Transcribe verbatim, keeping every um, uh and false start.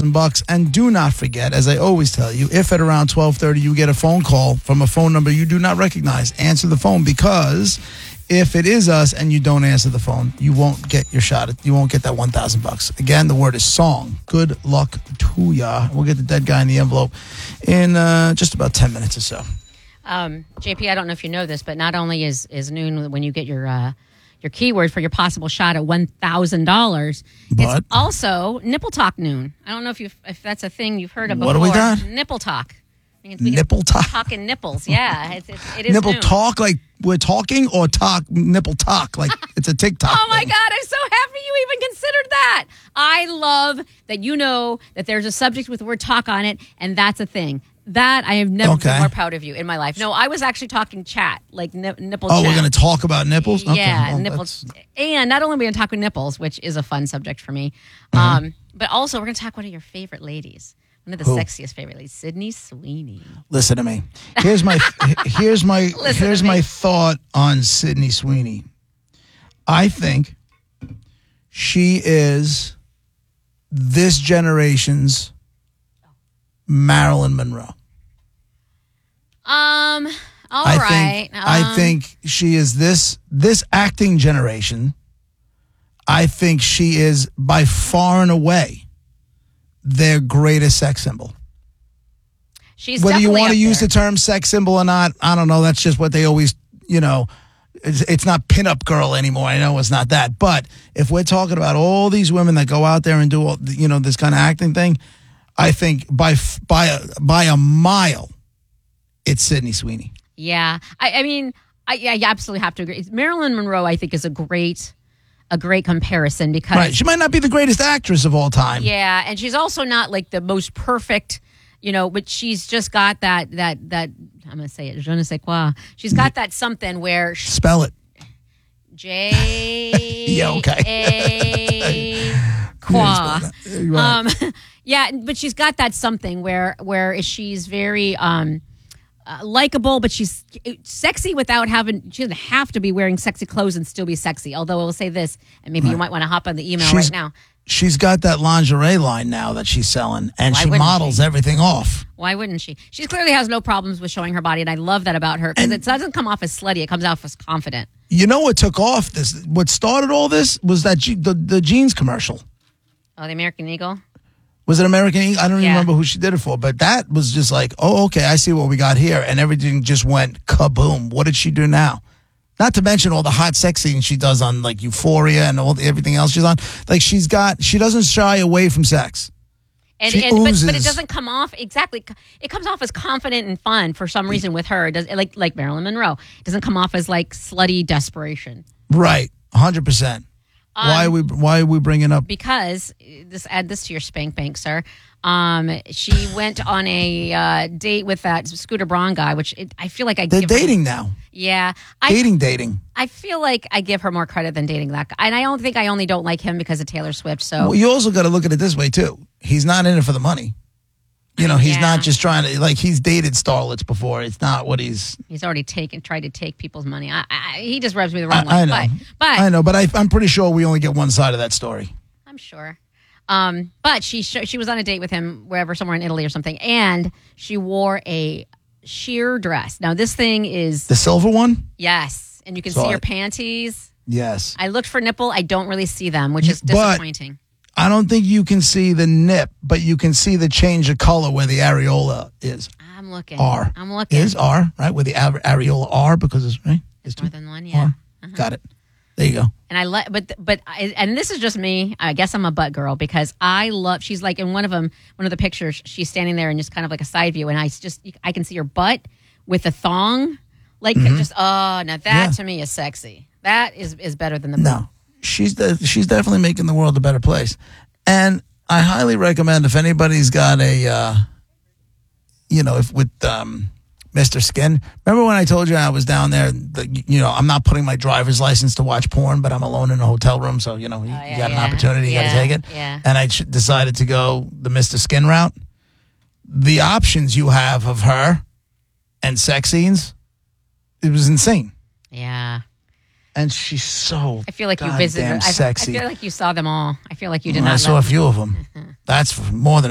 thousand bucks. And do not forget, as I always tell you, if at around twelve thirty you get a phone call from a phone number you do not recognize, answer the phone, because if it is us and you don't answer the phone, you won't get your shot. At, you won't get that one thousand bucks. Again, the word is song. Good luck to ya. We'll get the dead guy in the envelope in uh, just about ten minutes or so. Um, J P, I don't know if you know this, but not only is, is noon when you get your uh, your keyword for your possible shot at one thousand dollars, it's also nipple talk noon. I don't know if you if that's a thing you've heard of before. What do we got? Nipple talk. I mean, nipple talk? Talking nipples, yeah. It's, it's, it is nipple noon. talk, like we're talking, or talk, nipple talk, like it's a TikTok Oh, my thing. God, I'm so happy you even considered that. I love that you know that there's a subject with the word talk on it, and that's a thing. That I have never Okay. been more proud of you in my life. No, I was actually talking chat, like nip, nipple Oh, chat. we're going to talk about nipples? Okay, Yeah, well, nipples. that's- And not only are we going to talk with nipples, which is a fun subject for me, Mm-hmm. um, but also we're going to talk one of your favorite ladies. One of the Who? sexiest favorite ladies, Sydney Sweeney. Listen to me. Here's my here's my Listen here's to me. my thought on Sydney Sweeney. I think she is this generation's Marilyn Monroe. Um, all I right. think I Um, think she is this this acting generation. I think she is by far and away their greatest sex symbol. she's Whether you definitely want to up use there. the term sex symbol or not, I don't know. That's just what they always, you know, it's, it's not pinup girl anymore. I know it's not that. But if we're talking about all these women that go out there and do, all, you know, this kind of acting thing, I think by by a, by a mile, it's Sydney Sweeney. Yeah, I, I mean, I, yeah, you absolutely have to agree. Marilyn Monroe, I think, is a great, a great comparison because Right. She might not be the greatest actress of all time. yeah, and she's also not like the most perfect, you know, but she's just got that that that I'm gonna say it, je ne sais quoi. She's got that something where she, Spell it. J Yeah, okay. A qua. Right. Um, yeah, but she's got that something where where she's very um. Uh, likable, but she's sexy without having. She doesn't have to be wearing sexy clothes and still be sexy. Although I will say this, and maybe you might want to hop on the email She's- right now. She's got that lingerie line now that she's selling, and Why she wouldn't models she? everything off. Why wouldn't she? She clearly has no problems with showing her body, and I love that about her because it doesn't come off as slutty. It comes off as confident. You know what took off this? What started all this was that je- the the jeans commercial. Oh, the American Eagle. Was it American Eagle? I don't even Yeah. remember who she did it for, but that was just like, oh, okay, I see what we got here, and everything just went kaboom. What did she do now? Not to mention all the hot sex scenes she does on like Euphoria and all the, everything else she's on. Like she's got, she doesn't shy away from sex. And, She and but, but it oozes. doesn't come off exactly. It comes off as confident and fun for some reason with her. It does like like Marilyn Monroe? It doesn't come off as like slutty desperation. Right, one hundred percent. Why are we why are we bringing up? Because this add this to your spank bank, sir. Um, she went on a uh, date with that Scooter Braun guy, which it, I feel like I They're give her- dating now. yeah, I Dating, dating. I feel like I give her more credit than dating that guy, and I don't think I only don't like him because of Taylor Swift. So Well, you also got to look at it this way too. He's not in it for the money. You know, he's Yeah. not just trying to like he's dated starlets before. It's not what he's. he's already taken tried to take people's money. I, I, he just rubs me the wrong way. I, I know. But, but I know, but I, I'm pretty sure we only get one side of that story. I'm sure. Um, but she sh- she was on a date with him wherever, somewhere in Italy or something, and she wore a sheer dress. Now this thing is The silver one? yes, and you can Saw see her it. panties. Yes. I looked for nipple. I don't really see them, which is But- disappointing. I don't think you can see the nip, but you can see the change of color where the areola is. I'm looking. R. I'm looking. Is R, right? Where the are- areola R because it's, right? It's More two. than one, yeah. R. Got it. There you go. And I let, but but I, and this is just me. I guess I'm a butt girl because I love. She's like in one of them, one of the pictures. She's standing there and just kind of like a side view, and I just I can see her butt with a thong, like just oh, now that Yeah. to me is sexy. That is is better than the No, she's de- she's definitely making the world a better place, and I highly recommend if anybody's got a, uh, you know, if with um, Mister Skin. Remember when I told you I was down there? The, you know, I'm not putting my driver's license to watch porn, but I'm alone in a hotel room, so you know, you, yeah, you got yeah. an opportunity, you got Yeah, to take it. yeah. And I ch- decided to go the Mister Skin route. The options you have of her and sex scenes, it was insane. yeah. And she's so I feel like you goddamn visited. I, I sexy. feel like you saw them all. I feel like you did Well, not. I saw know. a few of them. That's more than